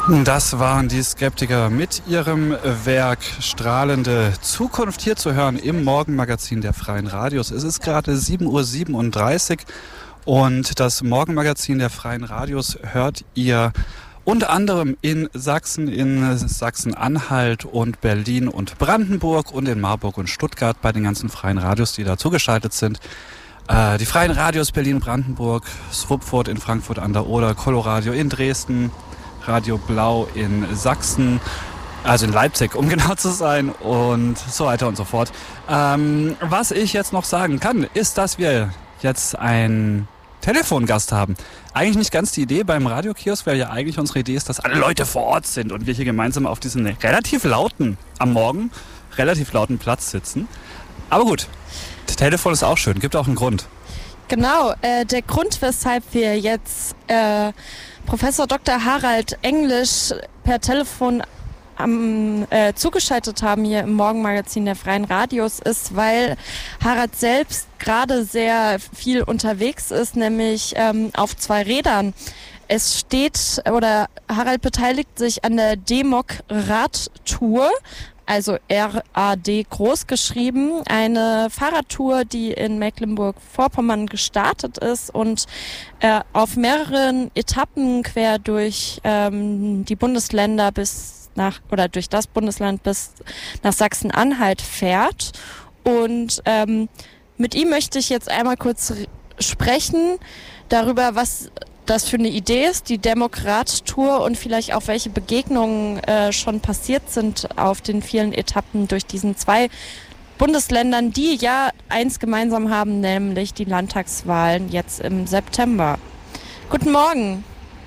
Das waren die Skeptiker mit ihrem Werk Strahlende Zukunft, hier zu hören im Morgenmagazin der Freien Radios. Es ist gerade 7:37 Uhr und das Morgenmagazin der Freien Radios hört ihr unter anderem in Sachsen-Anhalt und Berlin und Brandenburg und in Marburg und Stuttgart bei den ganzen Freien Radios, die da zugeschaltet sind. Die Freien Radios Berlin-Brandenburg, Swupfurt in Frankfurt an der Oder, Coloradio in Dresden, Radio Blau in Sachsen, also in Leipzig, um genau zu sein, und so weiter und so fort. Was ich jetzt noch sagen kann, ist, dass wir jetzt einen Telefongast haben. Eigentlich nicht ganz die Idee beim Radiokiosk, weil ja eigentlich unsere Idee ist, dass alle Leute vor Ort sind und wir hier gemeinsam auf diesem am Morgen relativ lauten Platz sitzen. Aber gut, das Telefon ist auch schön, gibt auch einen Grund. Genau, der Grund, weshalb wir jetzt Professor Dr. Harald Englisch per Telefon zugeschaltet haben hier im Morgenmagazin der Freien Radios, ist, weil Harald selbst gerade sehr viel unterwegs ist, nämlich auf 2 Rädern. Es steht, oder Harald beteiligt sich an der Demok-Radtour, also RAD groß geschrieben, eine Fahrradtour, die in Mecklenburg-Vorpommern gestartet ist und auf mehreren Etappen quer durch die Bundesländer durch das Bundesland bis nach Sachsen-Anhalt fährt. Und mit ihm möchte ich jetzt einmal kurz sprechen darüber, was das für eine Idee ist, die Demok-Radtour, und vielleicht auch welche Begegnungen schon passiert sind auf den vielen Etappen durch diesen 2 Bundesländern, die ja eins gemeinsam haben, nämlich die Landtagswahlen jetzt im September. Guten Morgen.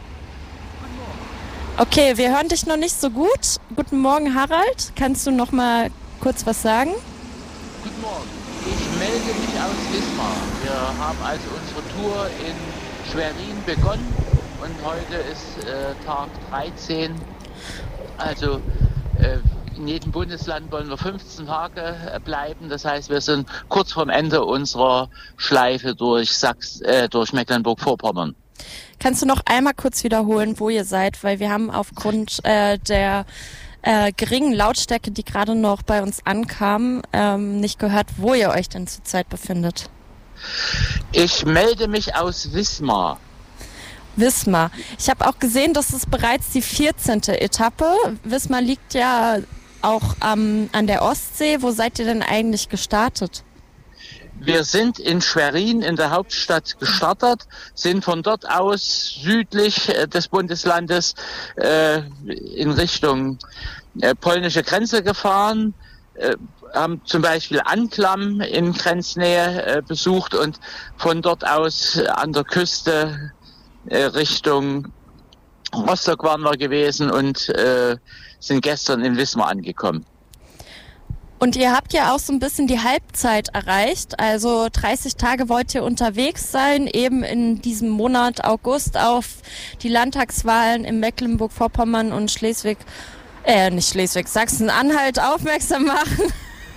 Okay, wir hören dich noch nicht so gut. Guten Morgen, Harald. Kannst du noch mal kurz was sagen? Guten Morgen. Ich melde mich aus Wismar. Wir haben also unsere Tour in Schwerin begonnen und heute ist Tag 13. Also in jedem Bundesland wollen wir 15 Tage bleiben. Das heißt, wir sind kurz vorm Ende unserer Schleife durch Mecklenburg-Vorpommern. Kannst du noch einmal kurz wiederholen, wo ihr seid? Weil wir haben aufgrund der geringen Lautstärke, die gerade noch bei uns ankam, nicht gehört, wo ihr euch denn zurzeit befindet. Ich melde mich aus Wismar. Wismar. Ich habe auch gesehen, das ist bereits die 14. Etappe. Wismar liegt ja auch an der Ostsee. Wo seid ihr denn eigentlich gestartet? Wir sind in Schwerin in der Hauptstadt gestartet, sind von dort aus südlich des Bundeslandes in Richtung polnische Grenze gefahren, haben zum Beispiel Anklam in Grenznähe besucht und von dort aus an der Küste Richtung Rostock waren wir gewesen und sind gestern in Wismar angekommen. Und ihr habt ja auch so ein bisschen die Halbzeit erreicht, also 30 Tage wollt ihr unterwegs sein, eben in diesem Monat August auf die Landtagswahlen in Mecklenburg-Vorpommern und Sachsen-Anhalt aufmerksam machen.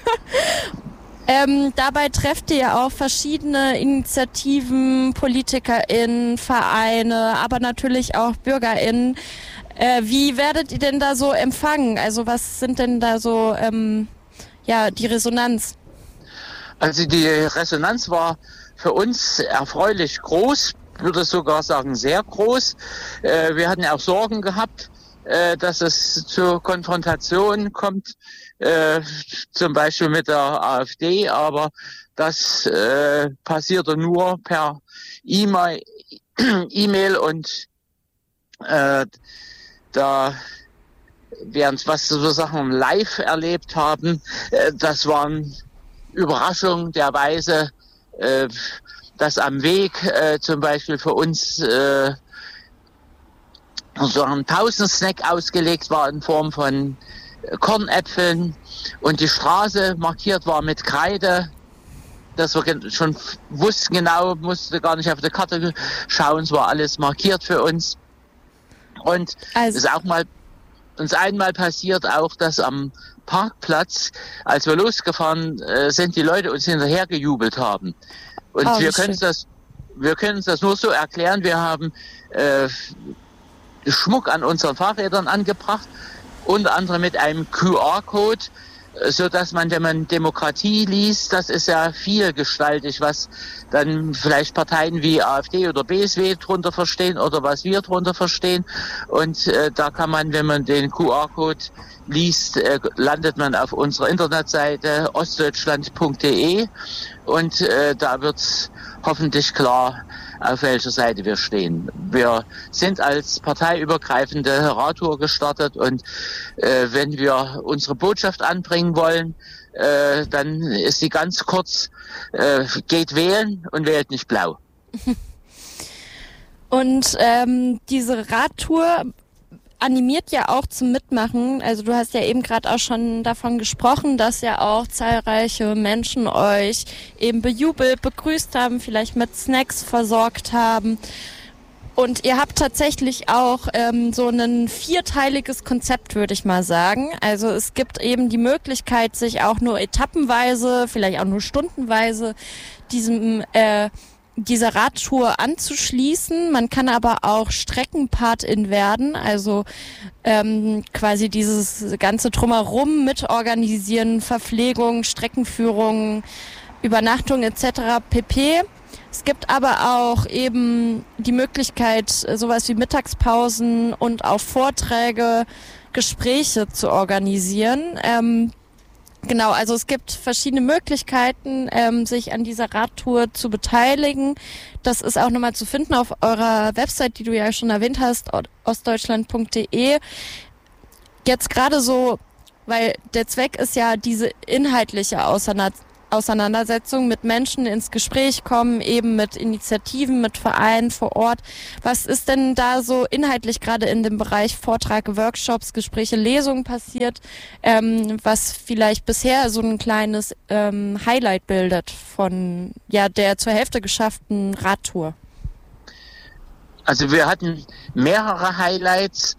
Dabei trefft ihr ja auch verschiedene Initiativen, PolitikerInnen, Vereine, aber natürlich auch BürgerInnen. Wie werdet ihr denn da so empfangen? Also was sind denn da so die Resonanz? Also die Resonanz war für uns erfreulich groß, würde sogar sagen sehr groß. Wir hatten auch Sorgen gehabt, dass es zur Konfrontation kommt, zum Beispiel mit der AfD, aber das passierte nur per E-Mail und da während was so Sachen live erlebt haben, das waren Überraschungen der Weise, dass am Weg zum Beispiel für uns so ein Pausensnack ausgelegt war in Form von Kornäpfeln und die Straße markiert war mit Kreide, dass wir schon wussten genau, musste gar nicht auf der Karte schauen, es war alles markiert für uns. Und es ist auch mal uns einmal passiert auch, dass am Parkplatz, als wir losgefahren sind, die Leute uns hinterher gejubelt haben. Und wir können uns das nur so erklären. Wir haben Schmuck an unseren Fahrrädern angebracht, unter anderem mit einem QR-Code, so dass man, wenn man Demokratie liest, das ist ja vielgestaltig, was dann vielleicht Parteien wie AfD oder BSW drunter verstehen oder was wir drunter verstehen. Und da kann man, wenn man den QR-Code liest, landet man auf unserer Internetseite ostdeutschland.de und da wird's hoffentlich klar, auf welcher Seite wir stehen. Wir sind als parteiübergreifende Radtour gestartet und wenn wir unsere Botschaft anbringen wollen, dann ist sie ganz kurz, geht wählen und wählt nicht blau. Und diese Radtour animiert ja auch zum Mitmachen. Also du hast ja eben gerade auch schon davon gesprochen, dass ja auch zahlreiche Menschen euch eben bejubelt, begrüßt haben, vielleicht mit Snacks versorgt haben. Und ihr habt tatsächlich auch so ein 4-teiliges Konzept, würde ich mal sagen. Also es gibt eben die Möglichkeit, sich auch nur etappenweise, vielleicht auch nur stundenweise dieser Radtour anzuschließen. Man kann aber auch Streckenpatin werden, also quasi dieses ganze Drumherum mit organisieren, Verpflegung, Streckenführung, Übernachtung etc. pp. Es gibt aber auch eben die Möglichkeit, sowas wie Mittagspausen und auch Vorträge, Gespräche zu organisieren. Genau, also es gibt verschiedene Möglichkeiten, sich an dieser Radtour zu beteiligen. Das ist auch nochmal zu finden auf eurer Website, die du ja schon erwähnt hast, ostdeutschland.de. Jetzt gerade so, weil der Zweck ist ja diese inhaltliche Auseinandersetzung mit Menschen ins Gespräch kommen, eben mit Initiativen, mit Vereinen vor Ort. Was ist denn da so inhaltlich gerade in dem Bereich Vortrag, Workshops, Gespräche, Lesungen passiert, was vielleicht bisher so ein kleines Highlight bildet von der zur Hälfte geschafften Radtour? Also wir hatten mehrere Highlights,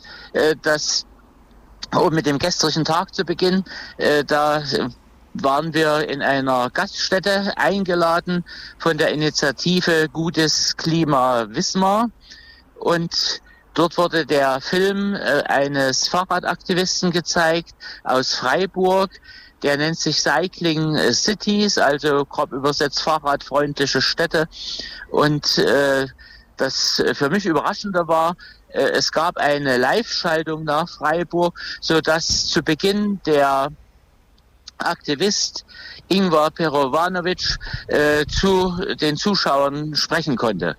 mit dem gestrigen Tag zu Beginn, da waren wir in einer Gaststätte eingeladen von der Initiative Gutes Klima Wismar und dort wurde der Film eines Fahrradaktivisten gezeigt aus Freiburg, der nennt sich Cycling Cities, also grob übersetzt fahrradfreundliche Städte und das für mich Überraschende war, es gab eine Live-Schaltung nach Freiburg, so dass zu Beginn der Aktivist Ingvar Perovanovic zu den Zuschauern sprechen konnte.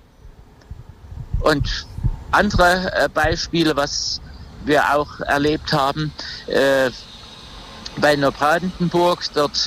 Und andere Beispiele, was wir auch erlebt haben, bei Neubrandenburg, dort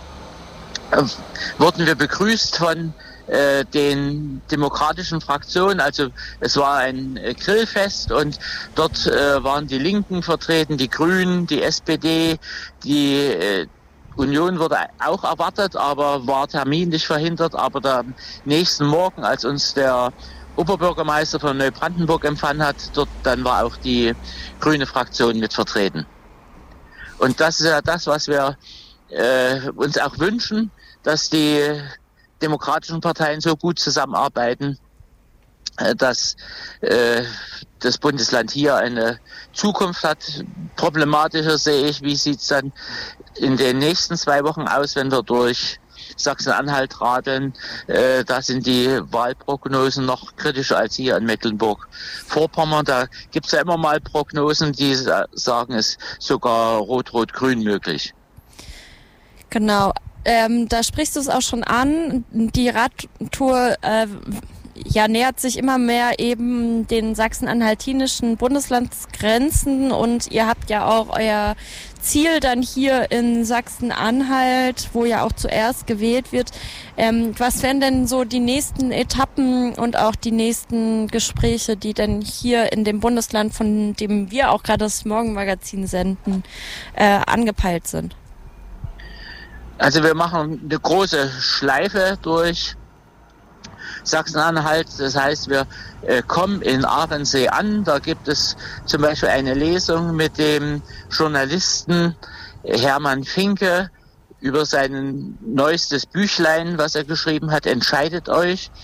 wurden wir begrüßt von den demokratischen Fraktionen, also es war ein Grillfest und dort waren die Linken vertreten, die Grünen, die SPD, die Union wurde auch erwartet, aber war terminlich verhindert, aber am nächsten Morgen, als uns der Oberbürgermeister von Neubrandenburg empfangen hat, dort dann war auch die grüne Fraktion mit vertreten. Und das ist ja das, was wir uns auch wünschen, dass die demokratischen Parteien so gut zusammenarbeiten, dass das Bundesland hier eine Zukunft hat. Problematischer sehe ich, wie sieht es dann in den nächsten 2 Wochen aus, wenn wir durch Sachsen-Anhalt radeln. Da sind die Wahlprognosen noch kritischer als hier in Mecklenburg-Vorpommern. Da gibt es ja immer mal Prognosen, die sagen, es ist sogar Rot-Rot-Grün möglich. Genau. Da sprichst du es auch schon an. Die Radtour nähert sich immer mehr eben den sachsen-anhaltinischen Bundeslandsgrenzen und ihr habt ja auch euer Ziel dann hier in Sachsen-Anhalt, wo ja auch zuerst gewählt wird. Was wären denn so die nächsten Etappen und auch die nächsten Gespräche, die denn hier in dem Bundesland, von dem wir auch gerade das Morgenmagazin senden, angepeilt sind? Also wir machen eine große Schleife durch Sachsen-Anhalt. Das heißt, wir kommen in Ahrensee an. Da gibt es zum Beispiel eine Lesung mit dem Journalisten Hermann Finke über sein neuestes Büchlein, was er geschrieben hat, Entscheidet euch.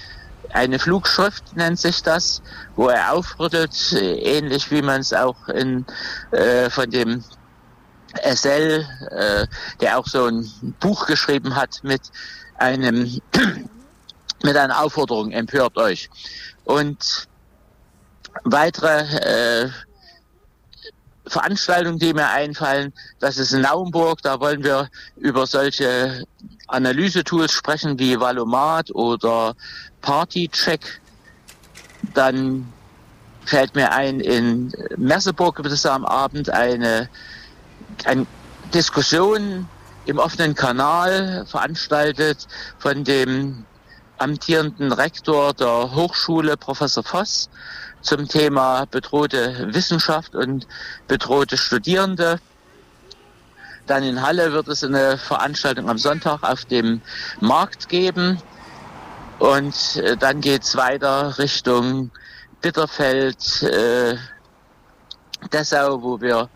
eine Flugschrift nennt sich das, wo er aufrüttelt, ähnlich wie man es auch von dem SL, der auch so ein Buch geschrieben hat mit einer Aufforderung, empört euch. Und weitere Veranstaltungen, die mir einfallen, das ist in Naumburg, da wollen wir über solche Analysetools sprechen wie Valomat oder Partycheck. Dann fällt mir ein, in Merseburg wird es am Abend eine Diskussion im offenen Kanal veranstaltet von dem amtierenden Rektor der Hochschule, Professor Voss, zum Thema bedrohte Wissenschaft und bedrohte Studierende. Dann in Halle wird es eine Veranstaltung am Sonntag auf dem Markt geben. Und dann geht's weiter Richtung Bitterfeld, Dessau, wo wir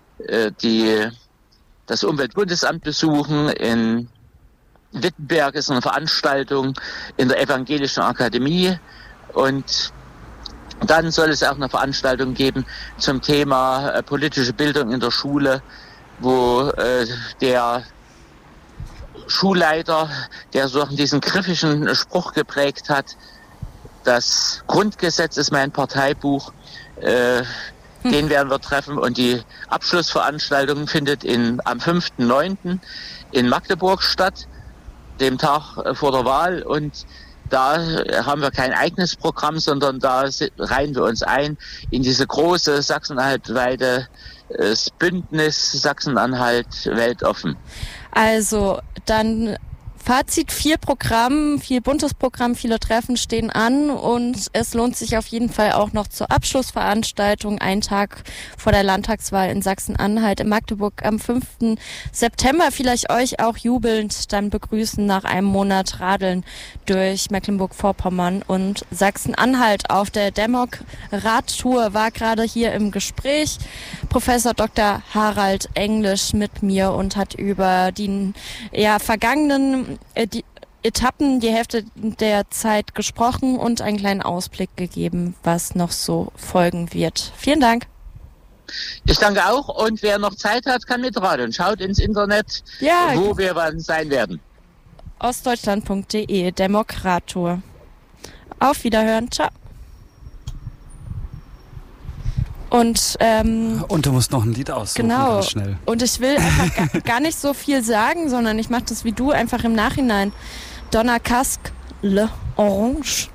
das Umweltbundesamt besuchen. In Wittenberg ist eine Veranstaltung in der Evangelischen Akademie. Und dann soll es auch eine Veranstaltung geben zum Thema politische Bildung in der Schule, wo der Schulleiter, der so diesen griffischen Spruch geprägt hat, das Grundgesetz ist mein Parteibuch, den werden wir treffen. Und die Abschlussveranstaltung findet am 5.9. in Magdeburg statt, dem Tag vor der Wahl. Und da haben wir kein eigenes Programm, sondern da reihen wir uns ein in diese große sachsen-anhalt-weite Bündnis Sachsen-Anhalt weltoffen. Also dann Fazit, viel buntes Programm, viele Treffen stehen an und es lohnt sich auf jeden Fall auch noch zur Abschlussveranstaltung, einen Tag vor der Landtagswahl in Sachsen-Anhalt in Magdeburg am 5. September. Vielleicht euch auch jubelnd dann begrüßen nach einem Monat Radeln durch Mecklenburg-Vorpommern und Sachsen-Anhalt. Auf der Demok-Radtour war gerade hier im Gespräch Professor Dr. Harald Englisch mit mir und hat über die vergangenen die Etappen, die Hälfte der Zeit gesprochen und einen kleinen Ausblick gegeben, was noch so folgen wird. Vielen Dank. Ich danke auch, und wer noch Zeit hat, kann mitradeln. Schaut ins Internet, wo wir wann sein werden. Ostdeutschland.de, Demokrattour. Auf Wiederhören, ciao. Und du musst noch ein Lied aussuchen, genau. Ganz schnell. Und ich will einfach gar nicht so viel sagen, sondern ich mache das wie du einfach im Nachhinein. Donna Casque, Le Orange.